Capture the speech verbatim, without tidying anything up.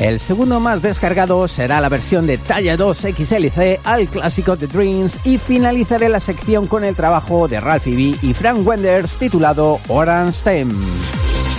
El segundo más descargado será la versión de talla dos equis ele ce al clásico The Dreams y finalizaré la sección con el trabajo de Ralphie B y Frank Wenders titulado Orange Stem.